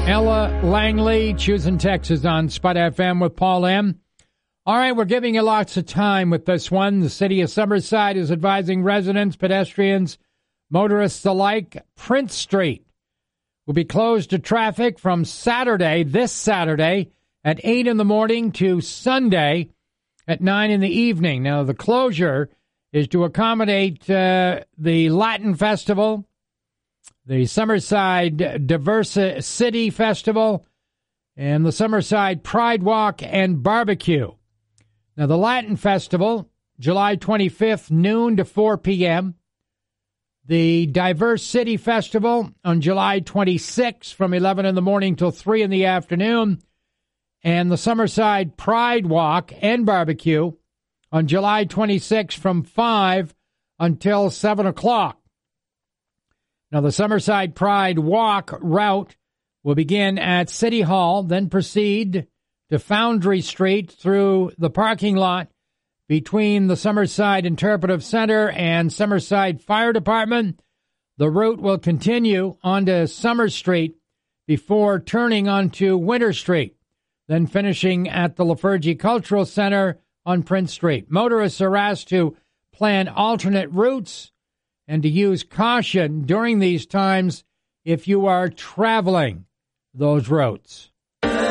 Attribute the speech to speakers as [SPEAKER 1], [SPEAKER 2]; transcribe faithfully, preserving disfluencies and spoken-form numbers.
[SPEAKER 1] Ella Langley, choosing Texas on Spot F M with Paul M. All right, we're giving you lots of time with this one. The city of Summerside is advising residents, pedestrians, motorists alike, Prince Street will be closed to traffic from Saturday, this Saturday, at eight in the morning to Sunday at nine in the evening. Now, the closure is to accommodate uh, the Latin Festival, the Summerside Diverse City Festival, and the Summerside Pride Walk and Barbecue. Now, the Latin Festival, July twenty-fifth, noon to four p.m. The Diverse City Festival on July twenty-sixth from eleven in the morning till three in the afternoon. And the Summerside Pride Walk and Barbecue on July twenty-sixth from five until seven o'clock. Now, the Summerside Pride Walk route will begin at City Hall, then proceed to Foundry Street through the parking lot between the Summerside Interpretive Center and Summerside Fire Department. The route will continue onto Summer Street before turning onto Winter Street, then finishing at the Lafergie Cultural Center on Prince Street. Motorists are asked to plan alternate routes and to use caution during these times if you are traveling those routes.